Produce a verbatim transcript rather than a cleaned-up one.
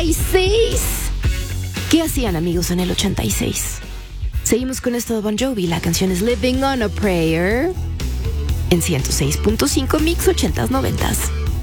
y seis. ¿Qué hacían, amigos, en el ochenta y seis? Seguimos con esto de Bon Jovi. La canción es Living on a Prayer en ciento seis punto cinco Mix ochentas noventas.